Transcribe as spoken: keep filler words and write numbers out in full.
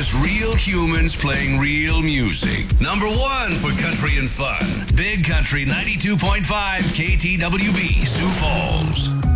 just real humans playing real music. Number one for country and fun. Big Country ninety-two point five K T W B, Sioux Falls.